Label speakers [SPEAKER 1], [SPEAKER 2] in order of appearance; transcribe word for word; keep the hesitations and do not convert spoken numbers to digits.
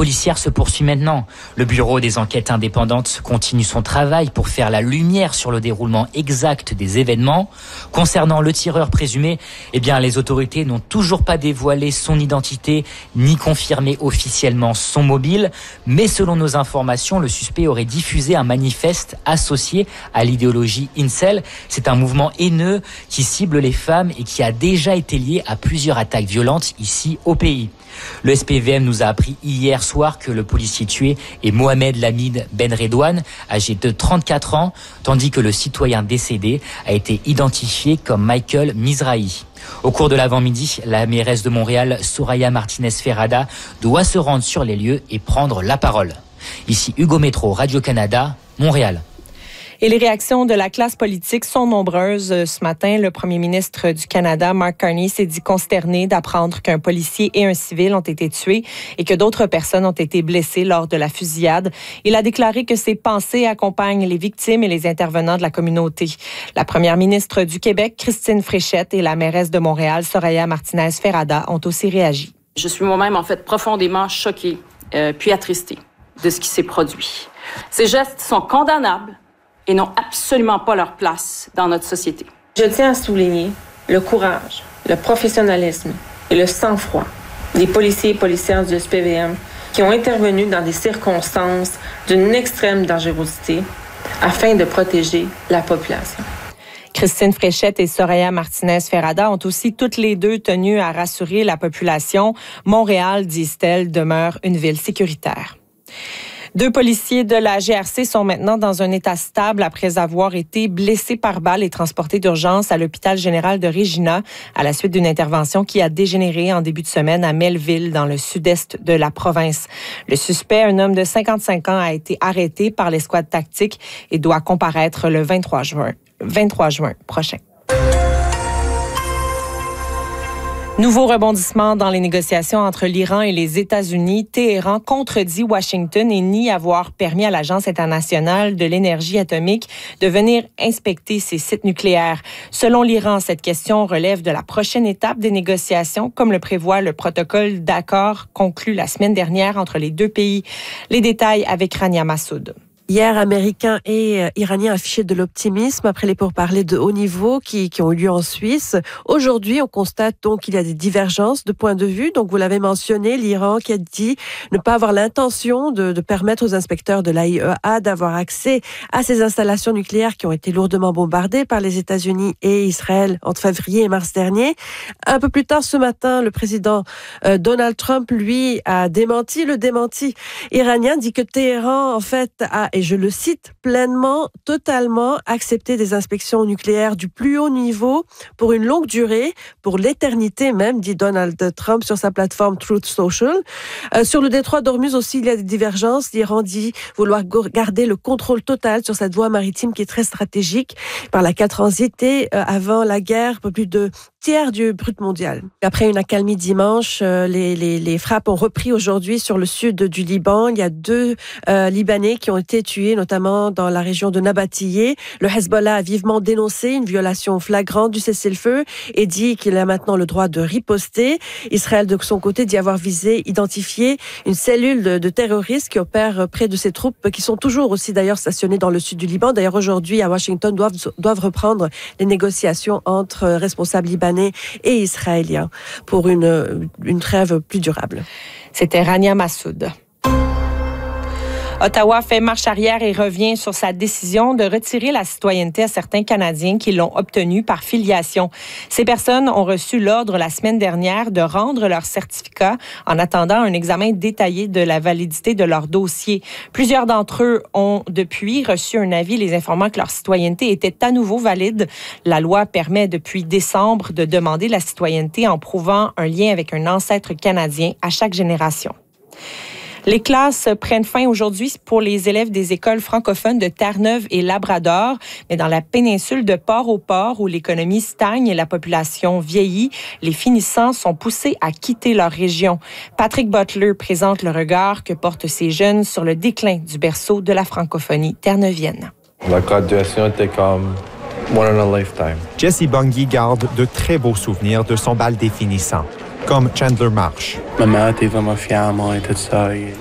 [SPEAKER 1] policière se poursuit maintenant. Le Bureau des enquêtes indépendantes continue son travail pour faire la lumière sur le déroulement exact des événements. Concernant le tireur présumé, eh bien, les autorités n'ont toujours pas dévoilé son identité ni confirmé officiellement son mobile. Mais selon nos informations, le suspect aurait diffusé un manifeste associé à l'idéologie incel. C'est un mouvement haineux qui cible les femmes et qui a déjà été lié à plusieurs attaques violentes ici au pays. Le S P V M nous a appris hier soir que le policier tué est Mohamed Lamid Ben Redouane, âgé de trente-quatre ans, tandis que le citoyen décédé a été identifié comme Michael Mizrahi. Au cours de l'avant-midi, la mairesse de Montréal, Soraya Martinez-Ferrada, doit se rendre sur les lieux et prendre la parole. Ici Hugo Métro, Radio-Canada, Montréal.
[SPEAKER 2] Et les réactions de la classe politique sont nombreuses. Ce matin, le premier ministre du Canada, Mark Carney, s'est dit consterné d'apprendre qu'un policier et un civil ont été tués et que d'autres personnes ont été blessées lors de la fusillade. Il a déclaré que ses pensées accompagnent les victimes et les intervenants de la communauté. La première ministre du Québec, Christine Fréchette, et la mairesse de Montréal, Soraya Martinez-Ferrada, ont aussi réagi.
[SPEAKER 3] Je suis moi-même, en fait, profondément choquée euh, puis attristée de ce qui s'est produit. Ces gestes sont condamnables et n'ont absolument pas leur place dans notre société.
[SPEAKER 4] Je tiens à souligner le courage, le professionnalisme et le sang-froid des policiers et policières du S P V M qui ont intervenu dans des circonstances d'une extrême dangerosité afin de protéger la population.
[SPEAKER 2] Christine Fréchette et Soraya Martinez-Ferrada ont aussi toutes les deux tenu à rassurer la population. Montréal, disent-elles, demeure une ville sécuritaire. Deux policiers de la G R C sont maintenant dans un état stable après avoir été blessés par balle et transportés d'urgence à l'hôpital général de Regina à la suite d'une intervention qui a dégénéré en début de semaine à Melville, dans le sud-est de la province. Le suspect, un homme de cinquante-cinq ans, a été arrêté par l'escouade tactique et doit comparaître le vingt-trois juin, vingt-trois juin prochain. Nouveau rebondissement dans les négociations entre l'Iran et les États-Unis. Téhéran contredit Washington et nie avoir permis à l'Agence internationale de l'énergie atomique de venir inspecter ses sites nucléaires. Selon l'Iran, cette question relève de la prochaine étape des négociations, comme le prévoit le protocole d'accord conclu la semaine dernière entre les deux pays. Les détails avec Rania Massoud.
[SPEAKER 5] Hier, Américains et Iraniens affichaient de l'optimisme après les pourparlers de haut niveau qui, qui ont eu lieu en Suisse. Aujourd'hui, on constate donc qu'il y a des divergences de points de vue. Donc, vous l'avez mentionné, l'Iran qui a dit ne pas avoir l'intention de, de permettre aux inspecteurs de l'A I E A d'avoir accès à ces installations nucléaires qui ont été lourdement bombardées par les États-Unis et Israël entre février et mars dernier. Un peu plus tard ce matin, le président euh, Donald Trump, lui, a démenti le démenti iranien, dit que Téhéran, en fait, a, et je le cite, pleinement, totalement accepté des inspections nucléaires du plus haut niveau pour une longue durée, pour l'éternité même, dit Donald Trump sur sa plateforme Truth Social. Euh, sur le détroit d'Ormuz aussi, il y a des divergences. L'Iran dit vouloir garder le contrôle total sur cette voie maritime qui est très stratégique, par laquelle transitait euh, avant la guerre plus de tiers du brut mondial. Après une accalmie dimanche, euh, les, les, les frappes ont repris aujourd'hui sur le sud du Liban. Il y a deux euh, Libanais qui ont été tués, notamment dans la région de Nabatiyeh. Le Hezbollah a vivement dénoncé une violation flagrante du cessez-le-feu et dit qu'il a maintenant le droit de riposter. Israël, de son côté, dit avoir visé, identifié une cellule de, de terroristes qui opère près de ses troupes, qui sont toujours aussi d'ailleurs stationnées dans le sud du Liban. D'ailleurs, aujourd'hui, à Washington, doivent, doivent reprendre les négociations entre responsables libanais et israéliens pour une, une trêve plus durable.
[SPEAKER 2] C'était Rania Massoud. Ottawa fait marche arrière et revient sur sa décision de retirer la citoyenneté à certains Canadiens qui l'ont obtenue par filiation. Ces personnes ont reçu l'ordre la semaine dernière de rendre leur certificat en attendant un examen détaillé de la validité de leur dossier. Plusieurs d'entre eux ont depuis reçu un avis les informant que leur citoyenneté était à nouveau valide. La loi permet depuis décembre de demander la citoyenneté en prouvant un lien avec un ancêtre canadien à chaque génération. Les classes prennent fin aujourd'hui pour les élèves des écoles francophones de Terre-Neuve et Labrador, mais dans la péninsule de Port-au-Port, où l'économie stagne et la population vieillit, les finissants sont poussés à quitter leur région. Patrick Butler présente le regard que portent ces jeunes sur le déclin du berceau de la francophonie terre-neuvienne.
[SPEAKER 6] La graduation était comme one in a lifetime.
[SPEAKER 7] Jesse Bungie garde de très beaux souvenirs de son bal des finissants, comme Chandler Marsh.
[SPEAKER 6] Ma mère était vraiment fière à moi et tout ça. Et